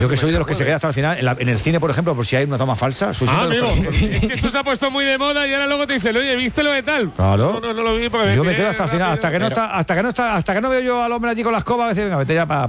Yo que soy de los que se queda hasta el final, en el cine, por ejemplo, por si hay una toma falsa. Amigo, es que eso se ha puesto muy de moda y ahora luego te dicen, oye, ¿viste lo de tal? Claro. No lo vi porque yo me quedo hasta el final, hasta que no veo yo al hombre allí con la escoba, a veces, venga, vete ya para